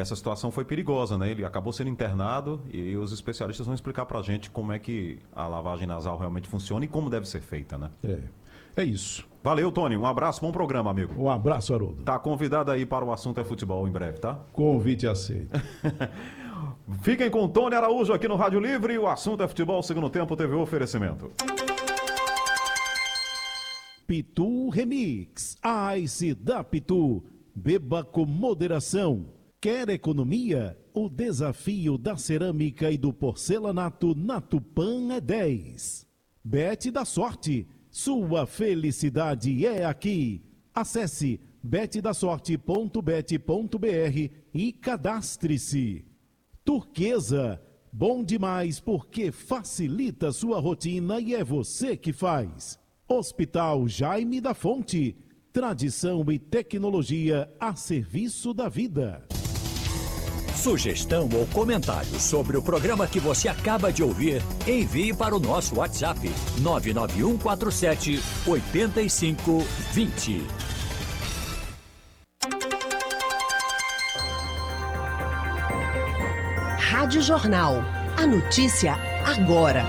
essa situação foi perigosa, né? Ele acabou sendo internado e os especialistas vão explicar pra gente como é que a lavagem nasal realmente funciona e como deve ser feita, né? É isso. Valeu, Tony. Um abraço, bom programa, amigo. Um abraço, Haroldo. Tá convidado aí para o Assunto é Futebol em breve, tá? Convite aceito. Fiquem com Tony Araújo aqui no Rádio Livre. O Assunto é Futebol, segundo tempo, teve o oferecimento. Pitu Remix, a Ice da Pitu. Beba com moderação. Quer economia? O desafio da cerâmica e do porcelanato na Tupã é 10. Bet da sorte. Sua felicidade é aqui. Acesse betdasorte.bet.br e cadastre-se. Turquesa, bom demais porque facilita sua rotina e é você que faz. Hospital Jaime da Fonte, tradição e tecnologia a serviço da vida. Sugestão ou comentário sobre o programa que você acaba de ouvir, envie para o nosso WhatsApp 99147-8520. Rádio Jornal. A notícia agora.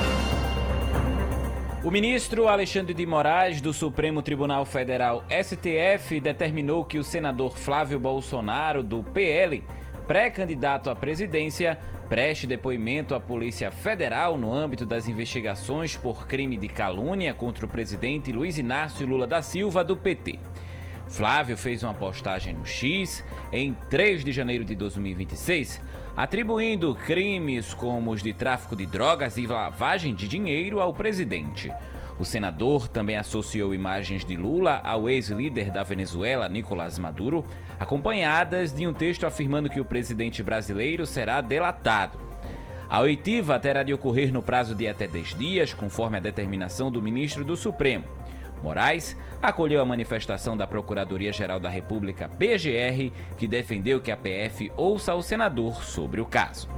O ministro Alexandre de Moraes, do Supremo Tribunal Federal, STF, determinou que o senador Flávio Bolsonaro, do PL, pré-candidato à presidência, preste depoimento à Polícia Federal no âmbito das investigações por crime de calúnia contra o presidente Luiz Inácio Lula da Silva, do PT. Flávio fez uma postagem no X em 3 de janeiro de 2026, atribuindo crimes como os de tráfico de drogas e lavagem de dinheiro ao presidente. O senador também associou imagens de Lula ao ex-líder da Venezuela, Nicolás Maduro, acompanhadas de um texto afirmando que o presidente brasileiro será delatado. A oitiva terá de ocorrer no prazo de até 10 dias, conforme a determinação do ministro do Supremo. Moraes acolheu a manifestação da Procuradoria-Geral da República, PGR, que defendeu que a PF ouça o senador sobre o caso.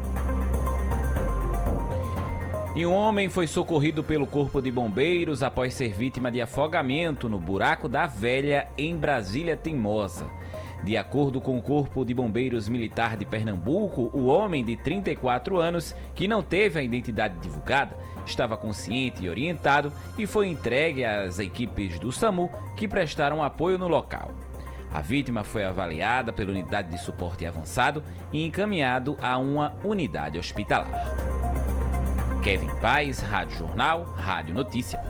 E um homem foi socorrido pelo Corpo de Bombeiros após ser vítima de afogamento no Buraco da Velha, em Brasília Teimosa. De acordo com o Corpo de Bombeiros Militar de Pernambuco, o homem de 34 anos, que não teve a identidade divulgada, estava consciente e orientado e foi entregue às equipes do SAMU que prestaram apoio no local. A vítima foi avaliada pela unidade de suporte avançado e encaminhado a uma unidade hospitalar. Kevin Paz, Rádio Jornal, Rádio Notícia.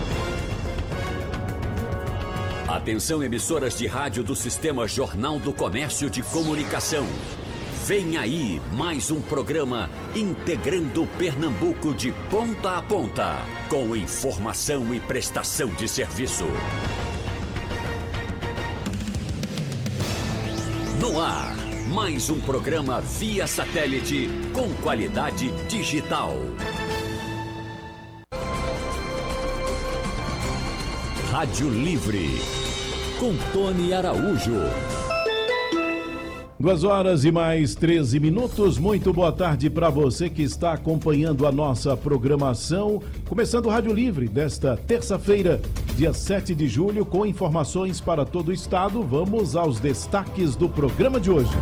Atenção, emissoras de rádio do Sistema Jornal do Comércio de Comunicação. Vem aí mais um programa integrando Pernambuco de ponta a ponta, com informação e prestação de serviço. No ar, mais um programa via satélite com qualidade digital. Rádio Livre, com Tony Araújo. 2 horas e mais 13 minutos. Muito boa tarde para você que está acompanhando a nossa programação. Começando o Rádio Livre desta terça-feira, dia 7 de julho, com informações para todo o estado. Vamos aos destaques do programa de hoje.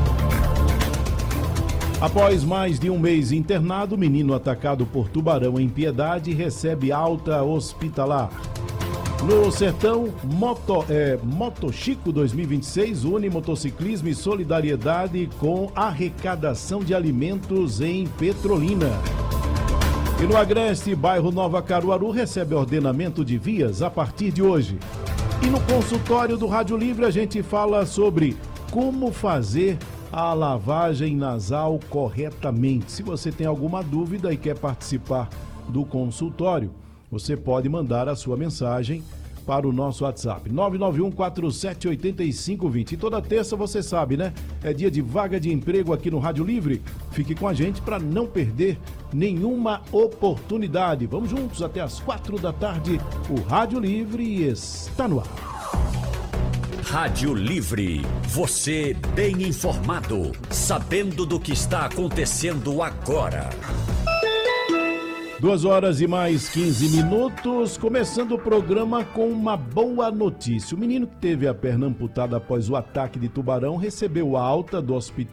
Após mais de um mês internado, menino atacado por tubarão em Piedade recebe alta hospitalar. No Sertão, Moto Chico 2026 une motociclismo e solidariedade com arrecadação de alimentos em Petrolina. E no Agreste, bairro Nova Caruaru recebe ordenamento de vias a partir de hoje. E no consultório do Rádio Livre a gente fala sobre como fazer a lavagem nasal corretamente. Se você tem alguma dúvida e quer participar do consultório, você pode mandar a sua mensagem para o nosso WhatsApp, 991478520. E toda terça, você sabe, né? É dia de vaga de emprego aqui no Rádio Livre. Fique com a gente para não perder nenhuma oportunidade. Vamos juntos até as 4 da tarde. O Rádio Livre está no ar. Rádio Livre, você bem informado, sabendo do que está acontecendo agora. 2 horas e mais 15 minutos, começando o programa com uma boa notícia. O menino que teve a perna amputada após o ataque de tubarão recebeu alta do hospital